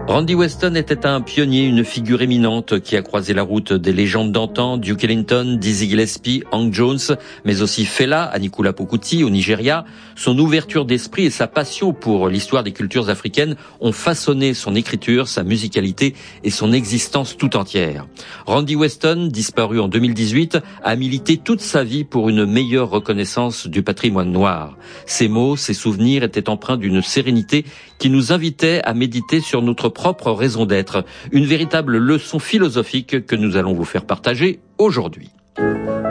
Randy Weston était un pionnier, une figure éminente qui a croisé la route des légendes d'antan, Duke Ellington, Dizzy Gillespie, Hank Jones, mais aussi Fela, Anikulapo Kuti au Nigeria. Son ouverture d'esprit et sa passion pour l'histoire des cultures africaines ont façonné son écriture, sa musicalité et son existence tout entière. Randy Weston, disparu en 2018, a milité toute sa vie pour une meilleure reconnaissance du patrimoine noir. Ses mots, ses souvenirs étaient empreints d'une sérénité qui nous invitait à méditer sur notre propre raison d'être. Une véritable leçon philosophique que nous allons vous faire partager aujourd'hui.